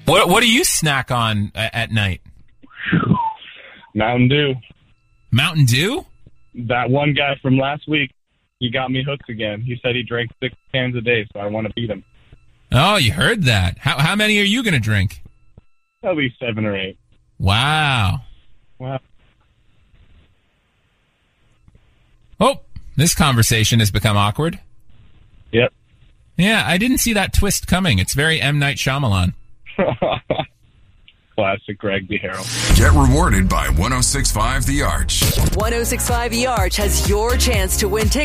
What do you snack on at night? Mountain Dew. Mountain Dew? That one guy from last week, he got me hooked again. He said he drank 6 cans a day, so I want to beat him. Oh, you heard that. How many are you going to drink? At least 7 or 8. Wow. Wow. Oh, this conversation has become awkward. Yep. Yeah, I didn't see that twist coming. It's very M. Night Shyamalan. Classic Greg DeHaro. Get rewarded by 106.5 The Arch. 106.5 The Arch has your chance to win tickets